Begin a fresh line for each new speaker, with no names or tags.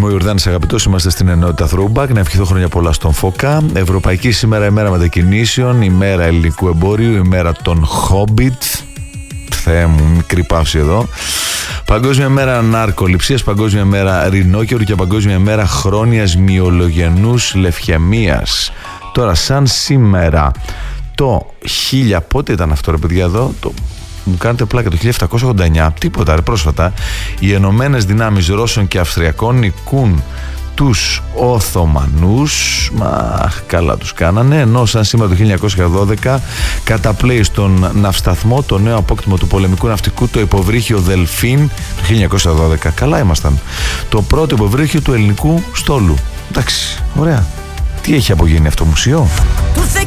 Είμαι ο Ιορδάνης Αγαπητός, είμαστε στην ενότητα Throwback. Να ευχηθώ χρόνια πολλά στον Φώκα. Ευρωπαϊκή σήμερα, ημέρα μετακινήσεων, ημέρα ελληνικού εμπόριου, ημέρα των Hobbit. Θεέ μου, μικρή παύση εδώ. Παγκόσμια μέρα ναρκοληψίας, παγκόσμια μέρα ρινόκερου και παγκόσμια μέρα χρόνιας μυολογενούς λευχαιμίας. Τώρα, σαν σήμερα το 1000, πότε ήταν αυτό ρε παιδιά εδώ, μου κάνετε πλάκα, το 1789, τίποτα ρε, πρόσφατα, οι Ενωμένες Δυνάμεις Ρώσων και Αυστριακών νικούν τους Οθωμανούς, μα καλά τους κάνανε, ενώ σαν σήμερα το 1912 καταπλέει στον ναυσταθμό το νέο απόκτημα του πολεμικού ναυτικού, το υποβρύχιο Δελφίν, το 1912, καλά ήμασταν, το πρώτο υποβρύχιο του ελληνικού στόλου. Εντάξει, ωραία. Τι έχει απογίνει αυτό, μουσείο?